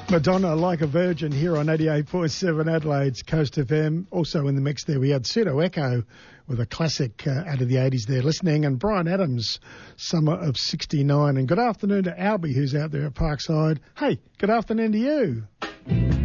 Madonna, Like a Virgin, here on 88.7 Adelaide's Coast FM. Also in the mix there, we had Pseudo Echo with a classic out of the 80s there listening, and Bryan Adams, Summer of 69. And good afternoon to Albie, who's out there at Parkside. Hey, good afternoon to you.